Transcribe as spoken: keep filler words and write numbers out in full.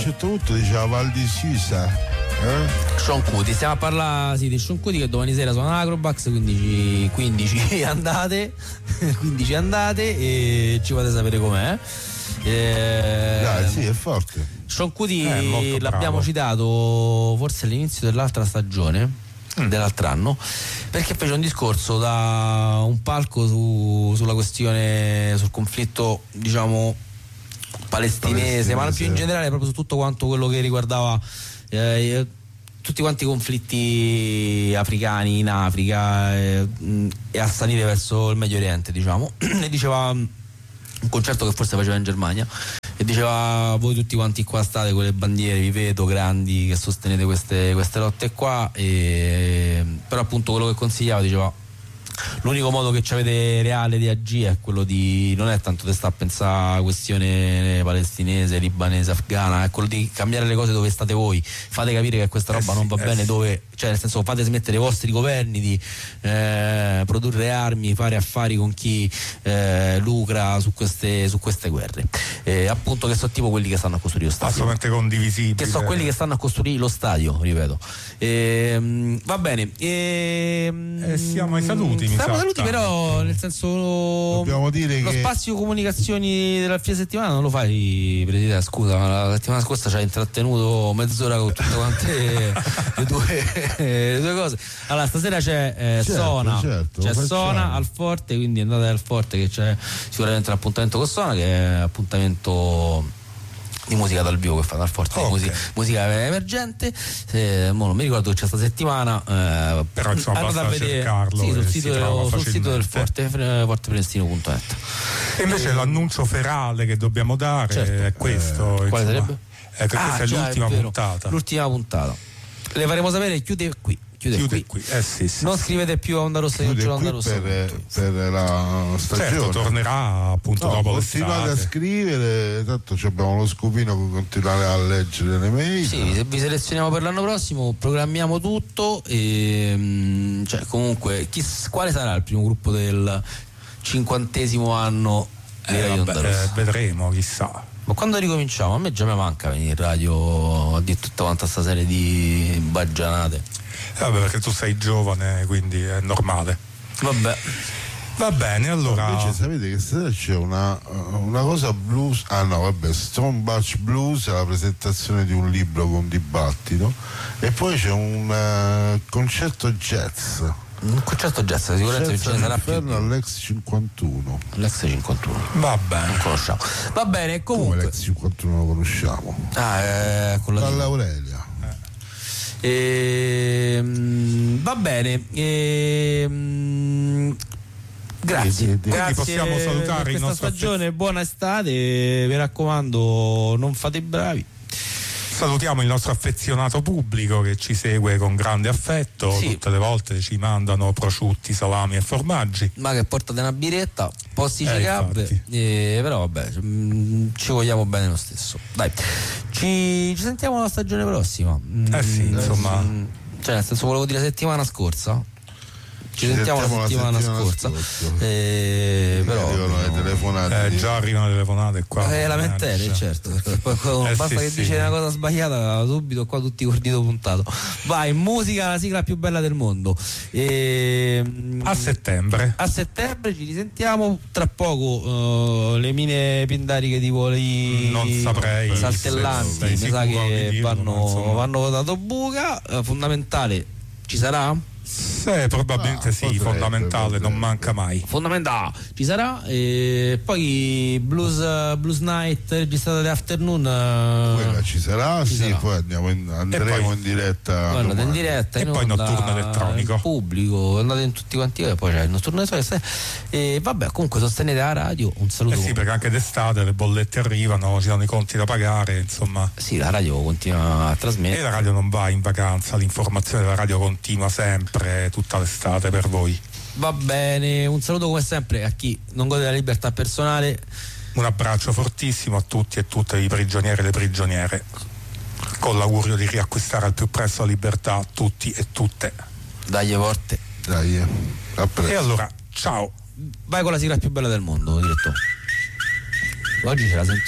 certo punto diceva Val di Susa. Eh? Sean Kuti, stiamo a parlare sì, di Sean Kuti che domani sera suona l'Acrobax, quindici, quindici andate, quindici andate e ci fate sapere com'è. Eh, Dai, sì, è forte. Sean Kuti eh, l'abbiamo bravo. citato forse all'inizio dell'altra stagione. Mm. Dell'altro anno, perché fece un discorso da un palco su, sulla questione, sul conflitto diciamo palestinese, palestinese, ma più in generale proprio su tutto quanto quello che riguardava eh, tutti quanti i conflitti africani in Africa eh, e a salire verso il Medio Oriente, diciamo. E diceva un concerto che forse faceva in Germania e diceva: voi tutti quanti qua state con le bandiere, vi vedo grandi che sostenete queste, queste lotte qua, e però appunto quello che consigliava, diceva: l'unico modo che ci avete reale di agire è quello di, non è tanto di stare a pensare a questione palestinese, libanese, afghana, è quello di cambiare le cose dove state voi, fate capire che questa roba eh sì, non va eh bene sì. dove, cioè nel senso, fate smettere i vostri governi di eh, produrre armi, fare affari con chi eh, lucra su queste, su queste guerre, eh, appunto, che sono tipo quelli che stanno a costruire lo stadio, assolutamente condivisibile, che sono quelli che stanno a costruire lo stadio, ripeto. E, va bene, e, eh, siamo ai saluti. Siamo saluti, però nel senso dobbiamo dire lo che spazio comunicazioni della fine settimana non lo fai, Presidente, scusa, ma la settimana scorsa ci hai intrattenuto mezz'ora con tutte quante le, due, le due cose. Allora stasera c'è eh, certo, Sona, certo, c'è Sona al Forte, quindi andate al Forte, che c'è sicuramente l'appuntamento con Sona, che è appuntamento di musica dal vivo che fanno al Forte, okay. musica, musica emergente, eh, mo non mi ricordo che c'è sta settimana, eh, però insomma basta vedere, cercarlo, sì, sul, sito, sul sito del Forte, forteprestino punto net. E invece e... l'annuncio ferale che dobbiamo dare, certo, è questo, eh, quale sarebbe? È che ah, questa già, è l'ultima è puntata l'ultima puntata le faremo sapere, chiude qui. Chiude, chiude qui, qui. Eh, sì, sì, non sì. scrivete più a Onda Rossa, chiude che Onda Rossa per, per la stagione. Certo, tornerà appunto no, dopo continuate l'estate. a scrivere, tanto abbiamo lo scopino per continuare a leggere le mail. Sì, se vi selezioniamo per l'anno prossimo, programmiamo tutto e cioè, comunque chi, quale sarà il primo gruppo del cinquantesimo anno di eh, Radio vabbè, Onda Rossa? Eh, vedremo, chissà. Ma quando ricominciamo? A me già mi manca venire in radio a dire tutta quanta sta serie di baggianate. Eh, vabbè, perché tu sei giovane, quindi è normale. Vabbè. Va bene, allora. Invece sapete che stasera c'è una, una cosa blues. Ah no, vabbè, Stone Batch Blues è la presentazione di un libro con dibattito. E poi c'è un uh, concerto jazz. Un concerto jazz, sicuramente ce ne sarà più. All'Ex cinquantuno. L'ex cinquantuno. Va bene. Non conosciamo. Va bene, comunque. Come l'ex cinquantuno lo conosciamo? Ah, eh, con la Dall'Aurelia. Eh. Ehm, va bene. Ehm, grazie. Sì, sì, sì. Grazie possiamo salutare per il questa nostro stagione, affez- buona estate, mi raccomando, non fate i bravi. Salutiamo il nostro affezionato pubblico che ci segue con grande affetto, sì. Tutte le volte ci mandano prosciutti, salami e formaggi. Ma che portate una biretta, posti Eh, cicabbe, eh, però vabbè, mh, ci vogliamo bene lo stesso. Dai, ci, ci sentiamo la stagione prossima. Eh sì, mm, insomma. Cioè, nel senso, volevo dire settimana scorsa. Ci, ci sentiamo, sentiamo la settimana, la settimana scorsa, scorsa. Eh, però arrivano le telefonate. Eh, già arrivano le telefonate qua. Eh, lamentele, certo. Perché poi eh, basta sì, che sì. dice una cosa sbagliata, subito qua tutti col dito puntato. Vai, musica, la sigla più bella del mondo. E, a settembre. A settembre ci risentiamo. Tra poco uh, le mine pindariche di voli non saprei saltellanti, mi sa che dirlo, vanno, vanno dato buca. Uh, fondamentale ci sarà? Sì, probabilmente ah, sì, potrebbe, fondamentale, potrebbe. Non manca mai. Fondamentale, ci sarà. E poi Blues, Blues Night registrata The Afternoon. Quella ci sarà, ci sì, sarà. Poi andiamo in, andremo poi, in diretta. Guarda, in diretta e in poi onda, notturno elettronico. In pubblico, andate in tutti quanti, e poi c'è il notturno elettronico. E vabbè, comunque sostenete la radio, un saluto. Eh sì, perché anche d'estate le bollette arrivano, ci sono i conti da pagare, insomma. Sì, la radio continua a trasmettere. E la radio non va in vacanza, l'informazione della radio continua sempre, tutta l'estate per voi. Va bene, un saluto come sempre a chi non gode della libertà personale. Un abbraccio fortissimo a tutti e tutte i prigionieri e le prigioniere, con l'augurio di riacquistare al più presto la libertà a tutti e tutte. Dai forte. Dai, a presto. E allora, ciao. Vai con la sigla più bella del mondo, direttore. Oggi ce la sentiamo.